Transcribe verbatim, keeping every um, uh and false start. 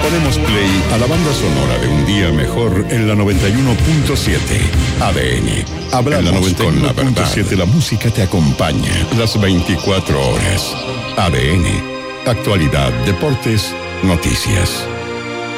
ponemos play a la banda sonora de Un Día Mejor en la noventa y uno punto siete. A D N. Hablamos en la noventa y uno punto siete, la música te acompaña las veinticuatro horas. A D N. Actualidad, deportes, noticias.